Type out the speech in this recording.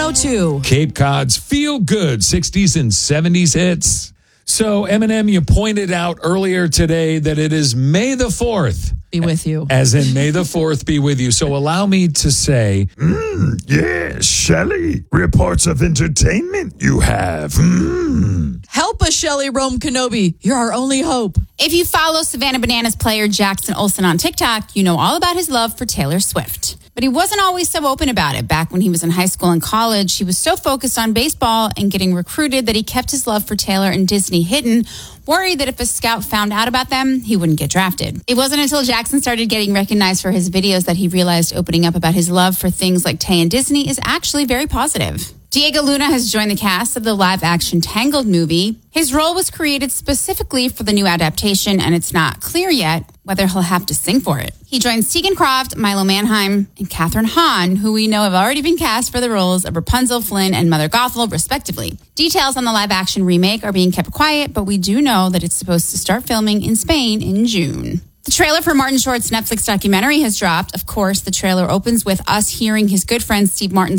102. Cape Cod's feel-good 60s and 70s hits. So, Eminem, you pointed out earlier today that it is May the 4th. Be with you. As in May the 4th be with you. So allow me to say, yeah, Shelley, reports of entertainment you have. Help us, Shelley Rome Kenobi. You're our only hope. If you follow Savannah Bananas player Jackson Olsen on TikTok, you know all about his love for Taylor Swift. But he wasn't always so open about it. Back when he was in high school and college, he was so focused on baseball and getting recruited that he kept his love for Taylor and Disney hidden, worried that if a scout found out about them, he wouldn't get drafted. It wasn't until Jackson started getting recognized for his videos that he realized opening up about his love for things like Tay and Disney is actually very positive. Diego Luna has joined the cast of the live-action Tangled movie. His role was created specifically for the new adaptation, and it's not clear yet whether he'll have to sing for it. He joins Tegan Croft, Milo Manheim, and Katherine Hahn, who we know have already been cast for the roles of Rapunzel, Flynn, and Mother Gothel, respectively. Details on the live-action remake are being kept quiet, but we do know that it's supposed to start filming in Spain in June. The trailer for Martin Short's Netflix documentary has dropped. Of course, the trailer opens with us hearing his good friend Steve Martin's